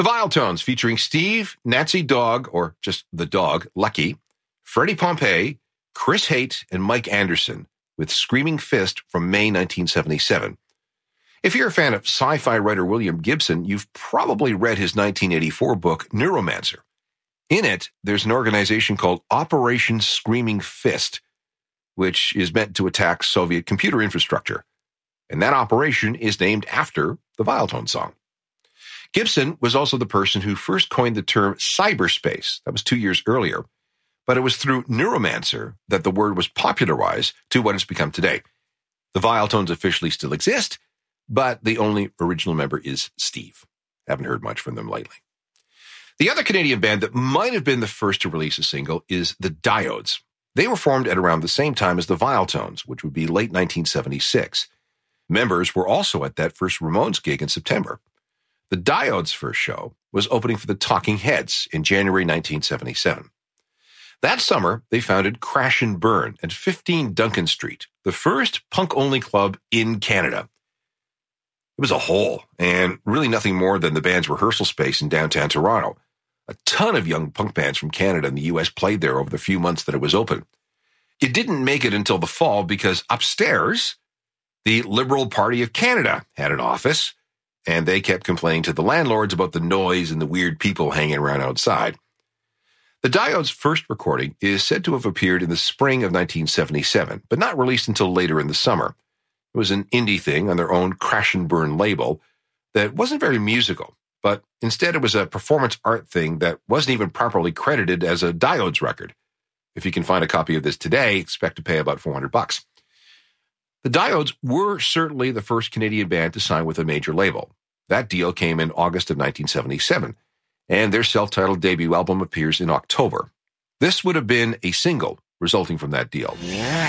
The Viletones, featuring Steve, Nancy Dog, or just the dog, Lucky, Freddie Pompey, Chris Haight, and Mike Anderson, with Screaming Fist from May 1977. If you're a fan of sci-fi writer William Gibson, you've probably read his 1984 book, Neuromancer. In it, there's an organization called Operation Screaming Fist, which is meant to attack Soviet computer infrastructure. And that operation is named after the Viletone song. Gibson was also the person who first coined the term cyberspace. That was 2 years earlier. But it was through Neuromancer that the word was popularized to what it's become today. The Viletones officially still exist, but the only original member is Steve. Haven't heard much from them lately. The other Canadian band that might have been the first to release a single is the Diodes. They were formed at around the same time as the Viletones, which would be late 1976. Members were also at that first Ramones gig in September. The Diodes' first show was opening for the Talking Heads in January 1977. That summer, they founded Crash and Burn at 15 Duncan Street, the first punk-only club in Canada. It was a hole, and really nothing more than the band's rehearsal space in downtown Toronto. A ton of young punk bands from Canada and the U.S. played there over the few months that it was open. It didn't make it until the fall because upstairs, the Liberal Party of Canada had an office, and they kept complaining to the landlords about the noise and the weird people hanging around outside. The Diodes' first recording is said to have appeared in the spring of 1977, but not released until later in the summer. It was an indie thing on their own Crash and Burn label that wasn't very musical, but instead it was a performance art thing that wasn't even properly credited as a Diodes record. If you can find a copy of this today, expect to pay about $400. The Diodes were certainly the first Canadian band to sign with a major label. That deal came in August of 1977. And their self-titled debut album appears in October. This would have been a single resulting from that deal.